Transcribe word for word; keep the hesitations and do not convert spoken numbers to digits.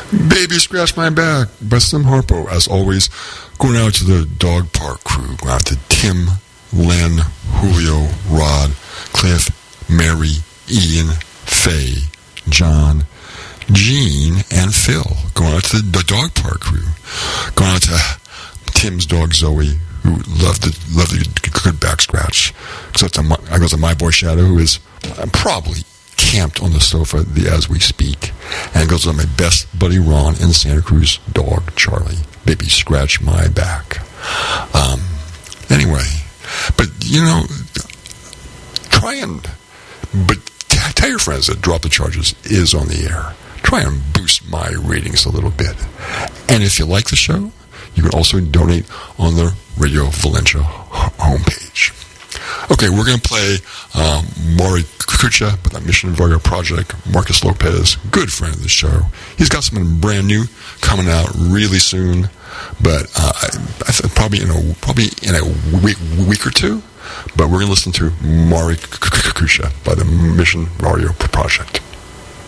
Baby Scratch My Back by Slim Harpo. As always, going out to the Dog Park crew. Going out to Tim, Len, Julio, Rod, Cliff, Mary, Ian, Faye, John, Gene, and Phil. Going out to the Dog Park crew. Going out to Tim's dog Zoe, who loved the loved the good back scratch. So to my, I go to my boy Shadow, who is uh, probably camped on the sofa the, as we speak, and goes to my best buddy Ron in Santa Cruz, dog Charlie. Baby, scratch my back. Um, anyway, but you know, try and but t- tell your friends that Drop the Charges is on the air. Try and boost my ratings a little bit. And if you like the show, you can also donate on the Radio Valencia homepage. Okay, we're going to play um, Maury Kucha by the Mission Vargo Project. Marcus Lopez, good friend of the show. He's got something brand new coming out really soon, but uh, I, I th- probably in a probably in a week, week or two. But we're going to listen to Maury Kucha by the Mission Vargo Project.